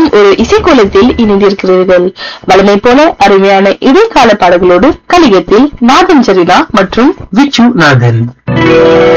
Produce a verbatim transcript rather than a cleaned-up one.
ஒரு இசைக்கோலத்தில் இணைந்திருக்கிறீர்கள். வளமை போல அருமையான இடைக்கால பாடல்களோடு கலிகத்தில் நாதன் சரினா மற்றும் விச்சு நாதன்.